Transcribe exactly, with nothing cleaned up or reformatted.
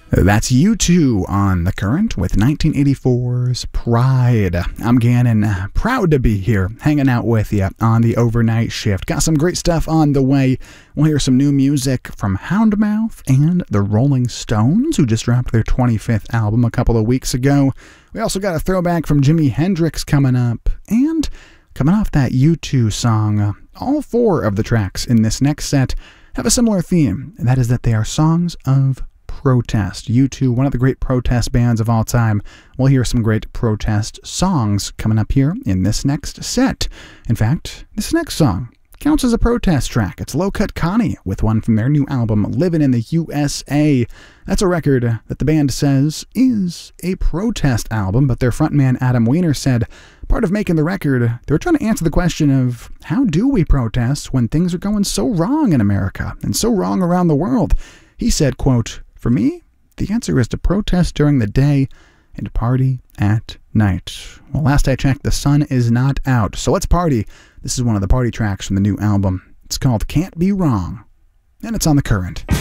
That's U two on The Current with nineteen eighty-four's Pride. I'm Gannon, proud to be here, hanging out with you on the overnight shift. Got some great stuff on the way. We'll hear some new music from Houndmouth and the Rolling Stones, who just dropped their twenty-fifth album a couple of weeks ago. We also got a throwback from Jimi Hendrix coming up, and coming off that U two song, all four of the tracks in this next set have a similar theme, and that is that they are songs of protest. U two, one of the great protest bands of all time. We'll hear some great protest songs coming up here in this next set. In fact, this next song counts as a protest track. It's Low Cut Connie with one from their new album, Living in the U S A. That's a record that the band says is a protest album, but their frontman Adam Weiner said part of making the record, they were trying to answer the question of how do we protest when things are going so wrong in America and so wrong around the world. He said, quote, "For me, the answer is to protest during the day and party at night." Well, last I checked, the sun is not out, so let's party. This is one of the party tracks from the new album. It's called Can't Be Wrong, and it's on The Current.